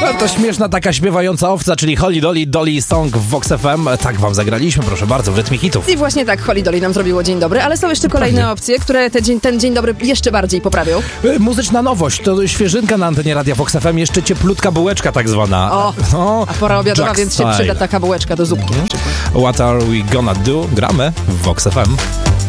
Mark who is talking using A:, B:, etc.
A: To śmieszna taka śpiewająca owca, czyli Holly Dolly, Dolly Song w Vox FM. Tak wam zagraliśmy, proszę bardzo, w rytmie hitów.
B: I właśnie tak Holly Dolly nam zrobiło dzień dobry, ale są jeszcze kolejne opcje, które ten dzień dobry jeszcze bardziej poprawią.
A: Muzyczna nowość, to świeżynka na antenie Radia Vox FM, jeszcze cieplutka bułeczka tak zwana.
B: A pora obiadowa,
A: Jack
B: więc się
A: Style.
B: przyda taka bułeczka do zupki.
A: What are we gonna do? Gramy w Vox FM.